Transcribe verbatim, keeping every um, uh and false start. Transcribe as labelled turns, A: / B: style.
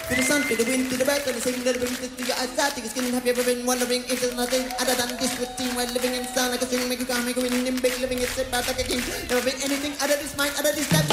A: To the sun, to the wind, to the bird, to the sing, to the wind, to your eyes, to your skin. Have you ever been wondering if there's nothing other than this routine while living in sound like a string, make a car, make a winning, big living, it's about like a king. Never been anything other this mind, other this that.